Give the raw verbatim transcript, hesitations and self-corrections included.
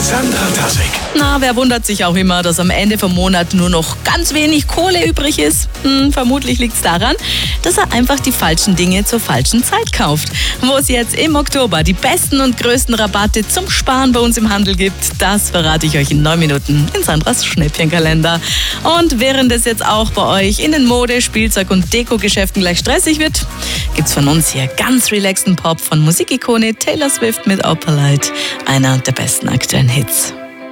Sandra Dassig. Na, wer wundert sich auch immer, dass am Ende vom Monat nur noch ganz wenig Kohle übrig ist? Hm, vermutlich liegt es daran, dass er einfach die falschen Dinge zur falschen Zeit kauft. Wo es jetzt im Oktober die besten und größten Rabatte zum Sparen bei uns im Handel gibt, das verrate ich euch in neun Minuten in Sandras Schnäppchenkalender. Und während es jetzt auch bei euch in den Mode-, Spielzeug- und Deko-Geschäften gleich stressig wird, gibt's von uns hier ganz relaxten Pop von Musikikone Taylor Swift mit Opalite, einer der besten aktuellen Hits.